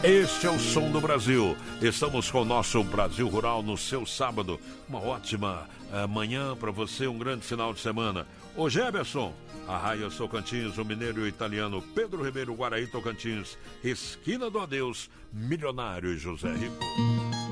Este é o som do Brasil. Estamos com o nosso Brasil Rural no seu sábado. Uma ótima manhã para você, um grande final de semana. Ô Jefferson, Arraia Tocantins, o mineiro e o italiano Pedro Ribeiro, Guaraí Tocantins, esquina do Adeus, Milionário e José Rico.